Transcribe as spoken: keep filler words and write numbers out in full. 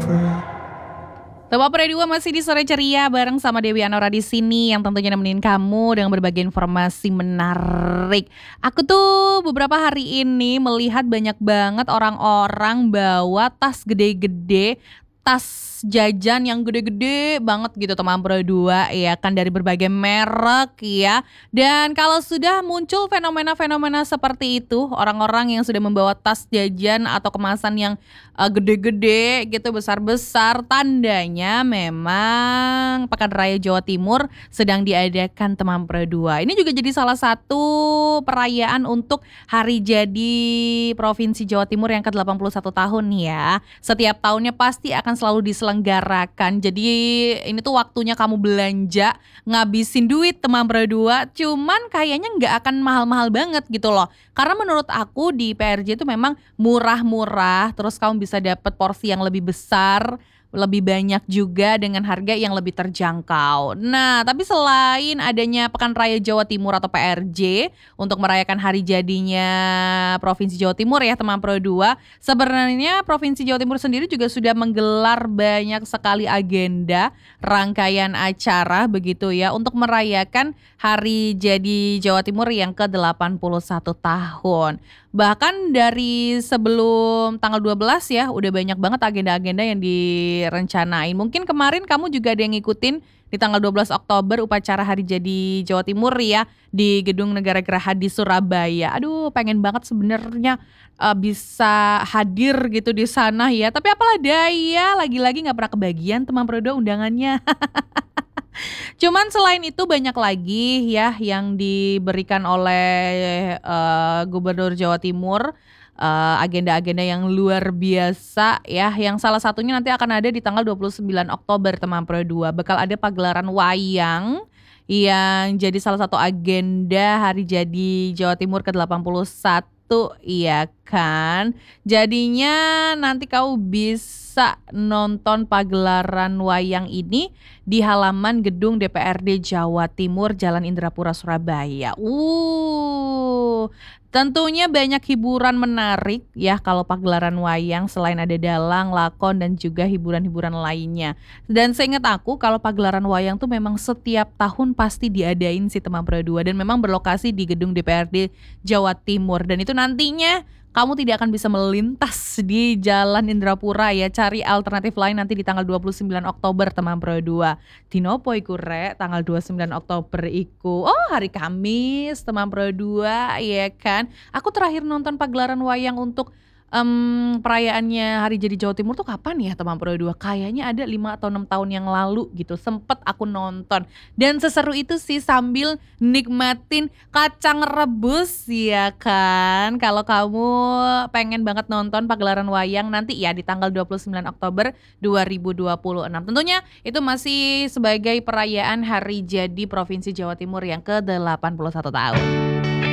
Teman Pro dua masih di Sore Ceria bareng sama Dewi Anora di sini yang tentunya nemenin kamu dengan berbagai informasi menarik. Aku tuh beberapa hari ini melihat banyak banget orang-orang bawa tas gede-gede, tas jajan yang gede-gede banget gitu teman Pro dua ya kan, dari berbagai merek ya. Dan kalau sudah muncul fenomena-fenomena seperti itu, orang-orang yang sudah membawa tas jajan atau kemasan yang uh, gede-gede gitu, besar-besar, tandanya memang Pekan Raya Jawa Timur sedang diadakan teman Pro dua. Ini juga jadi salah satu perayaan untuk hari jadi Provinsi Jawa Timur yang ke delapan puluh satu tahun ya. Setiap tahunnya pasti akan selalu diselenggarakan. Jadi ini tuh waktunya kamu belanja, ngabisin duit teman Pro dua. Cuman kayaknya nggak akan mahal-mahal banget gitu loh. Karena menurut aku di P R J itu memang murah-murah. Terus kamu bisa dapat porsi yang lebih besar, lebih banyak juga dengan harga yang lebih terjangkau. Nah, tapi selain adanya Pekan Raya Jawa Timur atau P R J untuk merayakan hari jadinya Provinsi Jawa Timur ya teman Pro dua, sebenarnya Provinsi Jawa Timur sendiri juga sudah menggelar banyak sekali agenda, rangkaian acara begitu ya untuk merayakan hari jadi Jawa Timur yang ke delapan puluh satu tahun. Bahkan dari sebelum tanggal dua belas ya udah banyak banget agenda-agenda yang direncanain. Mungkin kemarin kamu juga ada yang ngikutin di tanggal dua belas Oktober upacara hari jadi Jawa Timur ya di Gedung Negara Geraha di Surabaya. Aduh, pengen banget sebenarnya uh, bisa hadir gitu di sana ya. Tapi apalah daya, lagi-lagi nggak pernah kebagian teman Pro dua undangannya. Cuman selain itu banyak lagi ya yang diberikan oleh uh, Gubernur Jawa Timur, uh, agenda-agenda yang luar biasa ya, yang salah satunya nanti akan ada di tanggal dua puluh sembilan Oktober teman Pro dua. Bakal ada pagelaran wayang yang jadi salah satu agenda hari jadi Jawa Timur ke delapan puluh satu, iya kan. Jadinya nanti kau bisa nonton pagelaran wayang ini di halaman gedung D P R D Jawa Timur Jalan Indrapura Surabaya. Uh, tentunya banyak hiburan menarik ya kalau pagelaran wayang, selain ada dalang, lakon dan juga hiburan-hiburan lainnya. Dan seingat aku kalau pagelaran wayang tuh memang setiap tahun pasti diadain si teman Pro dua dan memang berlokasi di gedung D P R D Jawa Timur, dan itu nantinya kamu tidak akan bisa melintas di Jalan Indrapura ya. Cari alternatif lain nanti di tanggal dua puluh sembilan Oktober teman Pro dua. Dinopo iku rek, tanggal dua puluh sembilan Oktober iku. Oh, hari Kamis teman Pro dua ya kan. Aku terakhir nonton pagelaran wayang untuk um, perayaannya hari jadi Jawa Timur tuh kapan ya teman Pro dua? Kayaknya ada lima atau enam tahun yang lalu gitu. Sempet aku nonton. Dan seseru itu sih sambil nikmatin kacang rebus ya kan. Kalau kamu pengen banget nonton pagelaran wayang nanti ya di tanggal dua puluh sembilan Oktober dua ribu dua puluh enam. Tentunya itu masih sebagai perayaan hari jadi Provinsi Jawa Timur yang ke delapan puluh satu tahun.